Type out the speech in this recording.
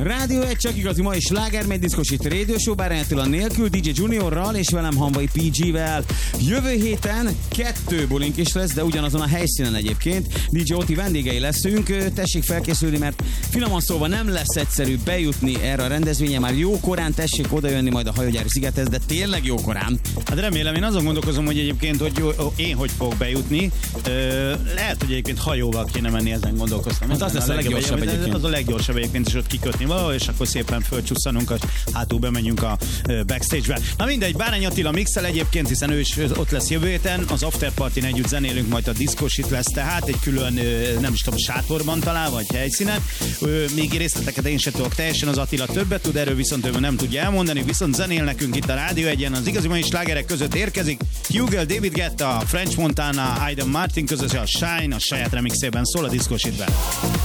Rádió 1 csak igazi mai sláger, megy diszkosít Radio Show, bár Attila nélkül, DJ Juniorral és velem Hamvai PG-vel. Jövő héten 2 bulink is lesz, de ugyanazon a helyszínen egyébként. DJ Oti vendégei leszünk, tessék felkészülni, mert finoman szólva nem lesz egyszerű bejutni erre a rendezvényre, már jó korán tessék odajönni majd a Hajógyári szigethez, de tényleg jó korán. Hát remélem, én azon gondolkozom, hogy egyébként, én hogy fogok bejutni. Lehet, hogy egyébként hajóval kéne menni, ezen gondolkoztam. Hát az lesz a leggyorsabb egyébként. Az a leggyorsabb egyébként, és ott kikötni valahol, és akkor szépen fölcsusszanunk, hátul bemegyünk a backstage-be. Na mindegy, Bárány Attila mixel egyébként, hiszen ő is ott lesz jövő héten, az after party-n együtt zenélünk, majd a diszkosit lesz, tehát egy külön, nem is tudom, sátorban talán, vagy helyszínen. Még részleteket én sem tudok teljesen, az Attila többet tud, erről viszont ő nem tudja elmondani, viszont zenél nekünk itt a Rádió 1-en, az igazi mai slágerek között érkezik. Hugel, David Guetta, French Montana, Aidan Martin között a Shine a saját remixében szól a diszkositben.